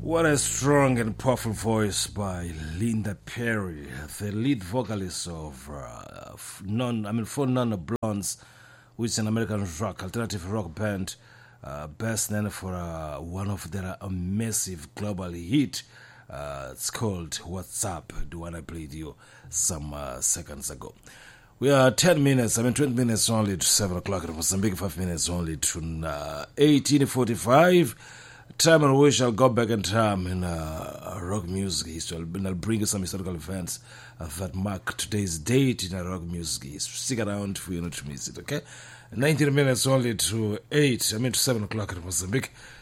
What a strong and powerful voice by Linda Perry, the lead vocalist of For Non-Blondes, which is an American alternative rock band, best known for one of their massive global hit. It's called What's Up, the one I played you some seconds ago. We are 20 minutes only to 7 o'clock in Mozambique, 5 minutes only to 18:45. Time and we shall go back in time in rock music history. And I'll bring you some historical events that mark today's date in rock music history. Stick around for you not to miss it, okay? 19 minutes only to 7 o'clock in Mozambique.